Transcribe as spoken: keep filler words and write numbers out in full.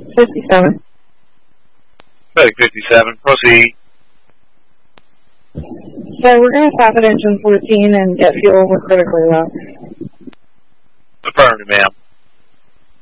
fifty-seven. Medic fifty-seven, proceed. So we're going to stop at engine fourteen and get fuel. We're critically low. Affirmative, ma'am.